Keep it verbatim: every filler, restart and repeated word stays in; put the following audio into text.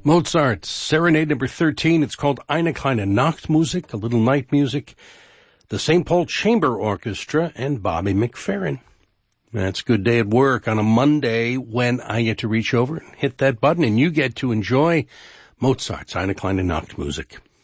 Mozart's Serenade number thirteen. It's called Eine kleine Nachtmusik, a little night music. The Saint Paul Chamber Orchestra and Bobby McFerrin. That's a good day at work on a Monday when I get to reach over and hit that button and you get to enjoy Mozart's Eine kleine Nachtmusik.